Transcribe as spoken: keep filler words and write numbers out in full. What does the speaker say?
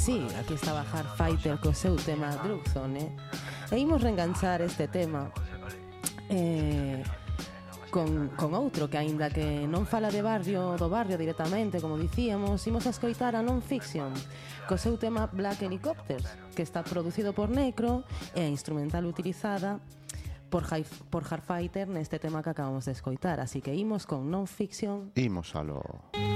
sí, aquí estaba Hardfighter co seu tema Drugzone. E imos reenganchar este tema eh, con, con outro que aínda que non fala de barrio do barrio directamente, como dicíamos, imos a escoitar a Non-Fiction co seu tema Black Helicopters, que está producido por Necro e a instrumental utilizada por, por Hardfighter neste tema que acabamos de escoitar. Así que imos con Non-Fiction. Imos alo.